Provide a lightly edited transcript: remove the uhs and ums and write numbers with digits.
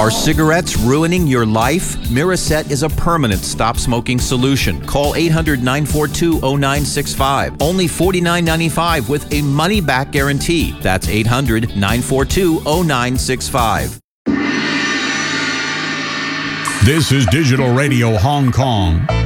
Are cigarettes ruining your life? Miraset is a permanent stop smoking solution. Call 800-942-0965. Only $49.95 with a money-back guarantee. That's 800-942-0965. This is Digital Radio Hong Kong.